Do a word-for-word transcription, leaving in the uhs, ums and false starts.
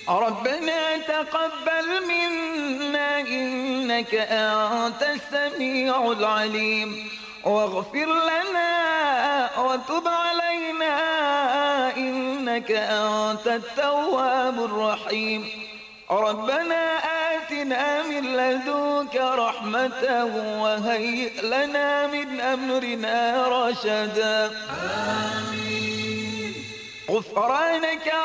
ربنا تقبل منا إنك أنت السميع العليم واغفر لنا وتب علينا إنك أنت التواب الرحيم ربنا آتنا من لدنك رحمة وهيئ لنا من أمرنا رشدا آمين غفرانك